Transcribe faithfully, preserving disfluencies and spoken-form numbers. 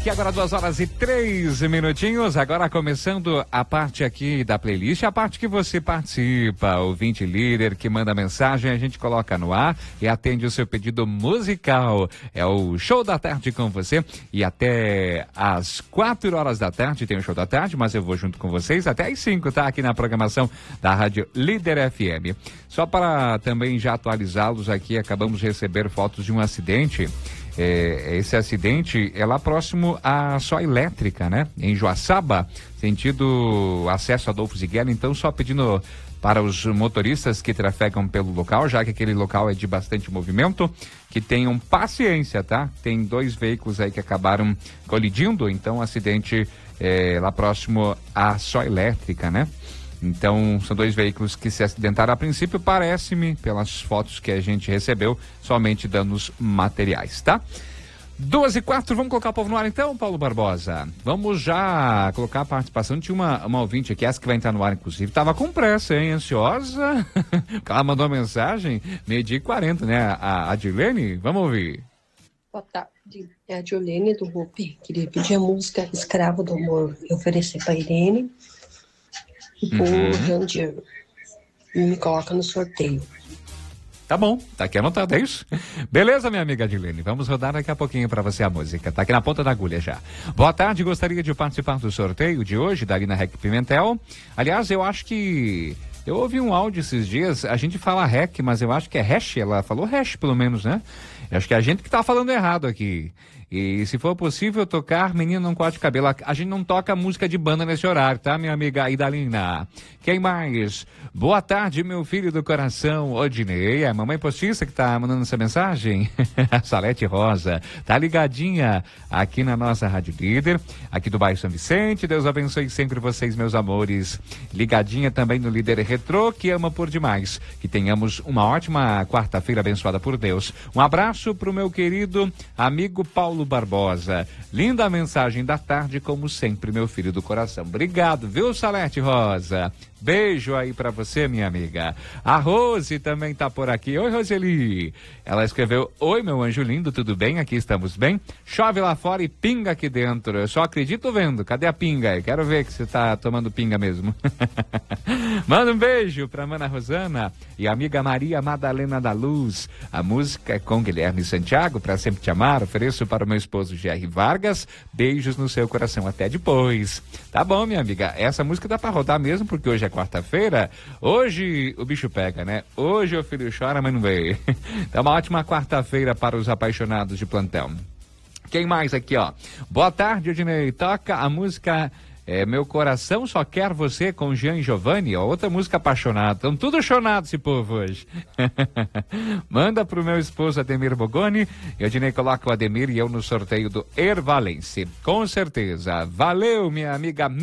aqui agora duas horas e três minutinhos, agora começando a parte aqui da playlist, a parte que você participa, ouvinte líder que manda mensagem, a gente coloca no ar e atende o seu pedido musical. É o Show da Tarde com você e até às quatro horas da tarde tem o Show da Tarde, mas eu vou junto com vocês até às cinco, tá? Aqui na programação da Rádio Líder F M. Só para também já atualizá-los aqui, acabamos de receber fotos de um acidente. É, esse acidente é lá próximo à Só Elétrica, né? Em Joaçaba, sentido acesso a Adolfo Ziguela. Então, só pedindo para os motoristas que trafegam pelo local, já que aquele local é de bastante movimento, que tenham paciência, tá? Tem dois veículos aí que acabaram colidindo, então, acidente é, lá próximo à Só Elétrica, né? Então, são dois veículos que se acidentaram. A princípio, parece-me, pelas fotos que a gente recebeu, somente danos materiais, tá? Duas e quatro, vamos colocar o povo no ar então, Paulo Barbosa? Vamos já colocar a participação. Tinha uma, uma ouvinte aqui, essa que vai entrar no ar, inclusive, tava com pressa, hein? Ansiosa. Ela mandou uma mensagem, meio-dia e quarenta, né? A, a Dilene, vamos ouvir. Boa tarde, é a Dilene do Rupi. Queria pedir a música Escravo do Amor e oferecer pra Irene. E por uhum. Jandir, e me coloca no sorteio. Tá bom, tá aqui anotado, é isso? Beleza, minha amiga Adilene, vamos rodar daqui a pouquinho pra você a música, tá aqui na ponta da agulha já. Boa tarde, gostaria de participar do sorteio de hoje da Lina Rec Pimentel. Aliás, eu acho que eu ouvi um áudio esses dias, a gente fala rec, mas eu acho que é hash, ela falou hash pelo menos, né? Eu acho que é a gente que tá falando errado aqui. E se for possível tocar Menino Não Corte Cabelo, a gente não toca música de banda nesse horário, tá, minha amiga Idalina? Quem mais? Boa tarde, meu filho do coração, Odinei, é a mamãe postiça que tá mandando essa mensagem? A Salete Rosa, tá ligadinha aqui na nossa Rádio Líder, aqui do bairro São Vicente. Deus abençoe sempre vocês, meus amores. Ligadinha também no Líder Retrô, que ama por demais. Que tenhamos uma ótima quarta-feira abençoada por Deus. Um abraço pro meu querido amigo Paulo Barbosa. Linda mensagem da tarde, como sempre, meu filho do coração. Obrigado, viu, Salete Rosa? Beijo aí pra você, minha amiga. A Rose também tá por aqui. Oi, Roseli. Ela escreveu: oi, meu anjo lindo, tudo bem? Aqui estamos bem. Chove lá fora e pinga aqui dentro. Eu só acredito vendo. Cadê a pinga? Eu quero ver que você tá tomando pinga mesmo. Manda um beijo pra Mana Rosana e a amiga Maria Madalena da Luz. A música é com Guilherme Santiago, Pra Sempre Te Amar. Ofereço para o meu esposo G R Vargas. Beijos no seu coração. Até depois. Tá bom, minha amiga. Essa música dá pra rodar mesmo, porque hoje é quarta-feira. Hoje o bicho pega, né? Hoje o filho chora, mas não veio. Então, uma ótima quarta-feira para os apaixonados de plantão. Quem mais aqui, ó? Boa tarde, Odinei. Toca a música é, Meu Coração Só Quer Você, com Jean e Giovanni. Ó, outra música apaixonada. Estão tudo chonados esse povo hoje. Manda pro meu esposo Ademir Bogoni. E Odinei coloca o Ademir e eu no sorteio do Ervalense. Com certeza. Valeu, minha amiga